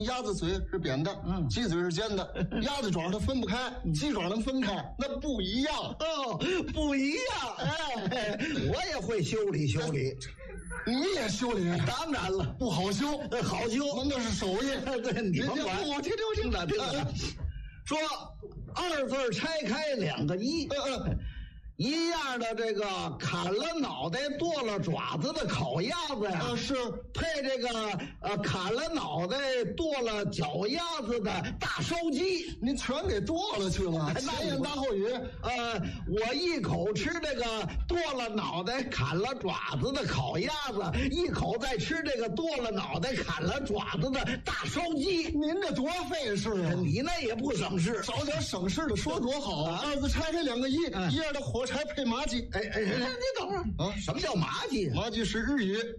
鸭子嘴是扁的，鸡嘴是尖的，鸭子爪它分不开，鸡爪能分开，那不一样哦，不一样。哎，我也会修理修理。 你也修理？ 当然了， 不好修， 好修， 那是手艺。 对，你甭管。 我听着。 说二字拆开两个一。一样的这个砍了脑袋剁了爪子的烤鸭子呀， 是配这个砍了脑袋剁了脚丫子的大烧鸡， 您全给剁了去了。前言大后语， 我一口吃这个剁了脑袋砍了爪子的烤鸭子，一口再吃这个剁了脑袋砍了爪子的大烧鸡。 您这多费事啊！ 你那也不省事， 找点省事的说多好啊！二字拆开两个一，一样的火柴配麻鸡。 你等会儿啊！什么叫麻鸡？ 麻鸡是日语。